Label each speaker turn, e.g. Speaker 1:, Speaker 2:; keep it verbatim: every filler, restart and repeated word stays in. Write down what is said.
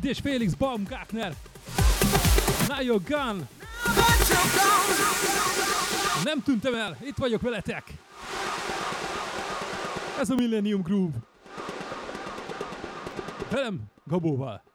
Speaker 1: dé jé Félix Baumgartner. Now you're gone. Nem tűntem el, itt vagyok veletek. Ez a Millennium Groove. Velem, Gabóval.